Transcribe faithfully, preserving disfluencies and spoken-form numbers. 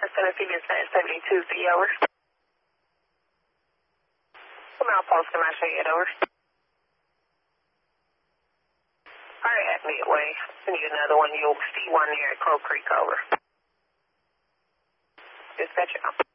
Tennessee, Dispatch seventy-two C, over. Come out, post, can I show you it, over? Alright, at Midway. Send you another one. You'll see one there at Crow Creek, over. Dispatch out.